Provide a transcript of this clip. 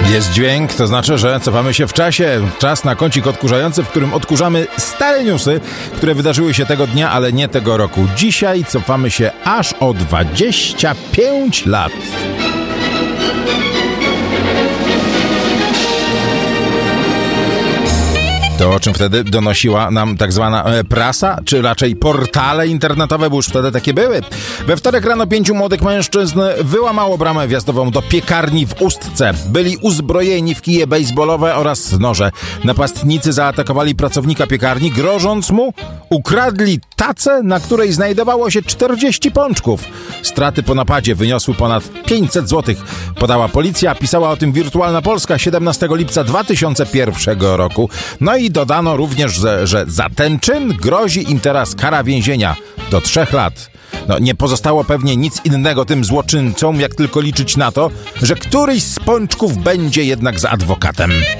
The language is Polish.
Jest dźwięk, to znaczy, że cofamy się w czasie. Czas na kącik odkurzający, w którym odkurzamy stare newsy, które wydarzyły się tego dnia, ale nie tego roku. Dzisiaj cofamy się aż o 25 lat. To, o czym wtedy donosiła nam tak zwana prasa, czy raczej portale internetowe, bo już wtedy takie były. We wtorek rano 5 młodych mężczyzn wyłamało bramę wjazdową do piekarni w Ustce. Byli uzbrojeni w kije bejsbolowe oraz noże. Napastnicy zaatakowali pracownika piekarni, grożąc mu, ukradli tacę, na której znajdowało się 40 pączków. Straty po napadzie wyniosły ponad 500 zł. Podała policja, pisała o tym Wirtualna Polska 17 lipca 2001 roku. No i dodano również, że za ten czyn grozi im teraz kara więzienia do 3 lat. No, nie pozostało pewnie nic innego tym złoczyńcom, jak tylko liczyć na to, że któryś z pączków będzie jednak z adwokatem.